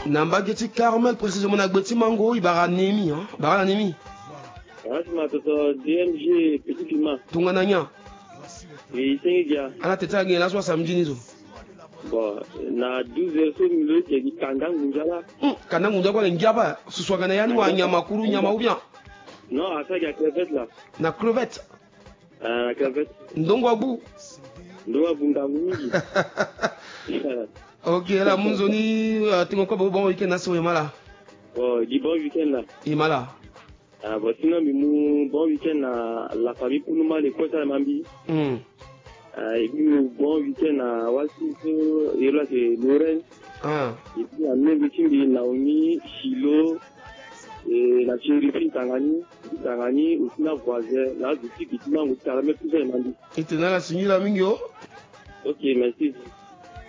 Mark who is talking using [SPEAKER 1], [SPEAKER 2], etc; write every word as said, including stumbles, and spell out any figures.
[SPEAKER 1] Namba geti Carmel précisément na gbeti mango ibara nemi hein. Bara nemi.
[SPEAKER 2] Ah c'est ma toto D M G petit piment.
[SPEAKER 1] Tungana nya.
[SPEAKER 2] Et Sengia.
[SPEAKER 1] Ala teta ngena so samedi nizo.
[SPEAKER 2] Bon, na douze heures so milo ke di kandang munjala.
[SPEAKER 1] Hmm, kandang munjala kwa ngiaba suswaga na yani wa nyama kuru nyama ou bien.
[SPEAKER 2] Non, à ça il y a crevette là.
[SPEAKER 1] Na crevette.
[SPEAKER 2] Ah, la crevette.
[SPEAKER 1] Ndongo abu.
[SPEAKER 2] Ndongo abu ngamungi.
[SPEAKER 1] Ok, là munzoni tingo ko bon week-end na so mala.
[SPEAKER 2] Bon, di bon week-end là.
[SPEAKER 1] Imala.
[SPEAKER 2] Ah, bon sinon mi bon week-end na la famille pour nous mal les cosa mambi.
[SPEAKER 1] Hmm.
[SPEAKER 2] Ah, et puis bon week-end à Wasi et là c'est Lorraine.
[SPEAKER 1] Ah.
[SPEAKER 2] Et puis à même week-end de Naomi, Chilo et la chérie Tangani, Tangani aussi na voisin là je suis qui m'a aussi carrément tout ça mambi.
[SPEAKER 1] Et tu n'as la signé la mingyo.
[SPEAKER 2] Ok, merci.